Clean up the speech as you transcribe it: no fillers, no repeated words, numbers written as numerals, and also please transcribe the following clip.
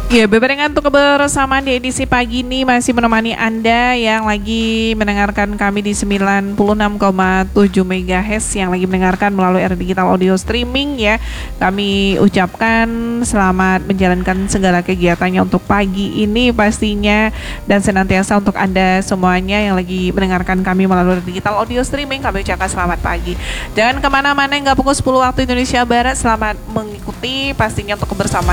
Ya, bebarengan untuk kebersamaan di edisi pagi ini masih menemani Anda yang lagi mendengarkan kami di 96,7 MHz yang lagi mendengarkan melalui era digital audio streaming ya. Kami ucapkan selamat menjalankan segala kegiatannya untuk pagi ini pastinya, dan senantiasa untuk Anda semuanya yang lagi mendengarkan kami melalui digital audio streaming, kami ucapkan selamat pagi. Jangan kemana-mana, nggak pukul 10 waktu Indonesia Barat, selamat mengikuti pastinya untuk kebersamaan